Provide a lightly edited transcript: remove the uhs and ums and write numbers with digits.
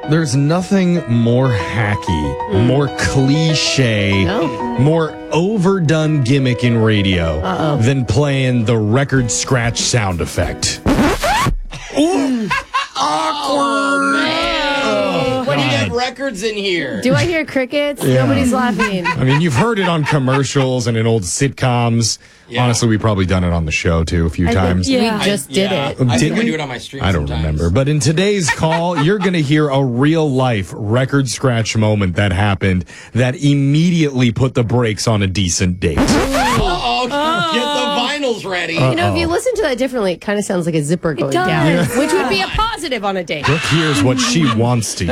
There's nothing more hacky, more cliche, more overdone gimmick in radio than playing the record scratch sound effect. Ooh, awkward. What do you have records in here? Do I hear crickets? Yeah. Nobody's laughing. I mean, you've heard it on commercials and in old sitcoms. Yeah. Honestly, we've probably done it on the show, too, a few times. We just did it. I think Did we we? do it on my stream I don't sometimes. remember. But in today's call, you're going to hear a real-life record scratch moment that happened that immediately put the brakes on a decent date. Uh-oh, get the vinyls ready. You know, if you listen to that differently, it kind of sounds like a zipper going down, which would be a positive on a date. Brooke hears what she wants to